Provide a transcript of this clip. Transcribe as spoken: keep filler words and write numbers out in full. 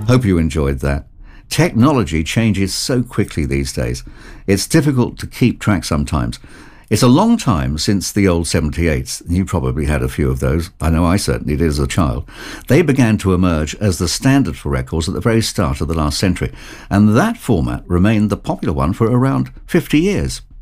Hope you enjoyed that. Technology changes so quickly these days. It's difficult to keep track sometimes. It's a long time since the old seventy-eights. You probably had a few of those. I know I certainly did as a child. They began to emerge as the standard for records at the very start of the last century, and that format remained the popular one for around fifty years.